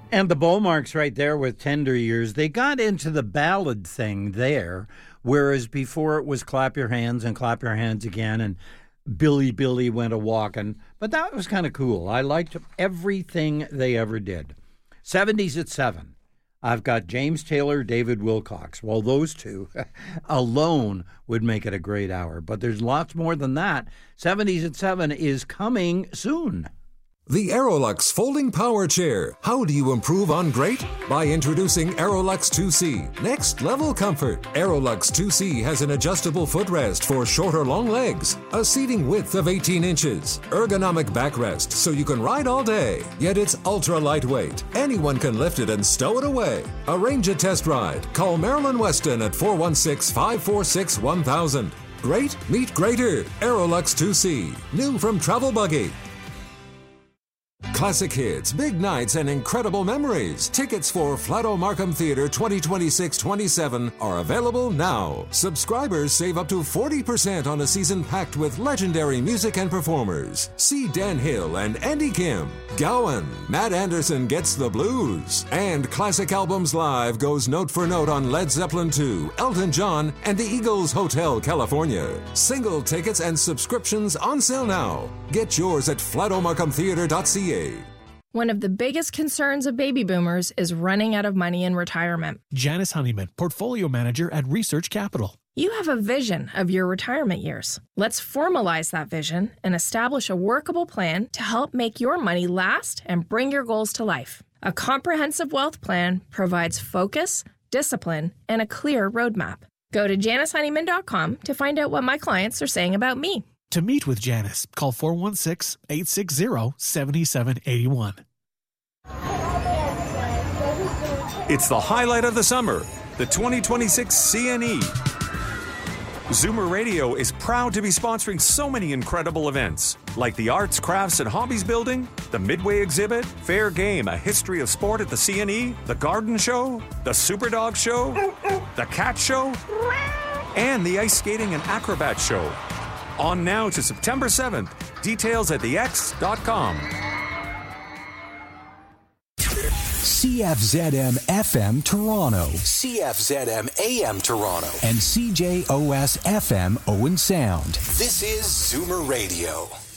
And the Beaumarks right there with Tender Years, they got into the ballad thing there, whereas before it was Clap Your Hands and Clap Your Hands Again and Billy Billy Went a Walkin'. But that was kind of cool. I liked everything they ever did. 70s at 7. I've got James Taylor, David Wilcox. Well, those two alone would make it a great hour. But there's lots more than that. 70s at 7 is coming soon. The Aerolux Folding Power Chair. How do you improve on great? By introducing Aerolux 2C. Next level comfort. Aerolux 2C has an adjustable footrest for short or long legs, a seating width of 18 inches, ergonomic backrest so you can ride all day. Yet it's ultra lightweight. Anyone can lift it and stow it away. Arrange a test ride. Call Marilyn Weston at 416-546-1000. Great meet greater. Aerolux 2C. New from Travel Buggy. Classic hits, big nights, and incredible memories. Tickets for Flato Markham Theatre 2026-27 are available now. Subscribers save up to 40% on a season packed with legendary music and performers. See Dan Hill and Andy Kim. Gowan, Matt Anderson Gets the Blues. And Classic Albums Live goes note for note on Led Zeppelin II, Elton John, and the Eagles Hotel California. Single tickets and subscriptions on sale now. Get yours at flatomarkhamtheatre.ca. One of the biggest concerns of baby boomers is running out of money in retirement. Janice Honeyman, Portfolio Manager at Research Capital. You have a vision of your retirement years. Let's formalize that vision and establish a workable plan to help make your money last and bring your goals to life. A comprehensive wealth plan provides focus, discipline, and a clear roadmap. Go to janicehoneyman.com to find out what my clients are saying about me. To meet with Janice, call 416-860-7781. It's the highlight of the summer, the 2026 CNE. Zoomer Radio is proud to be sponsoring so many incredible events, like the Arts, Crafts, and Hobbies Building, the Midway Exhibit, Fair Game, a history of sport at the CNE, the Garden Show, the Superdog Show, the Cat Show, and the Ice Skating and Acrobat Show. On now to September 7th. Details at thex.com. CFZM FM Toronto, CFZM AM Toronto, and CJOS FM Owen Sound. This is Zoomer Radio.